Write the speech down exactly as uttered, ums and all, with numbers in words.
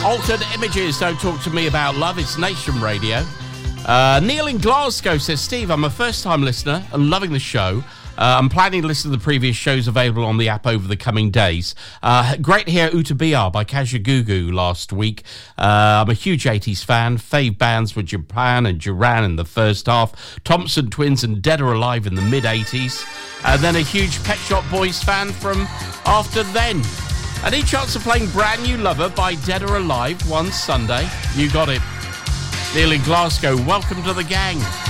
Altered Images, Don't Talk to Me About Love. It's Nation Radio. Uh, Neil in Glasgow says, Steve, I'm a first-time listener and loving the show. Uh, I'm planning to listen to the previous shows available on the app over the coming days. Uh, great to hear Utabiya by Kajagoogoo last week. Uh, I'm a huge eighties fan. Fave bands were Japan and Duran in the first half, Thompson Twins and Dead or Alive in the mid-eighties, and then a huge Pet Shop Boys fan from after then. Any chance of playing Brand New Lover by Dead or Alive one Sunday? You got it. Neil in Glasgow, welcome to the gang.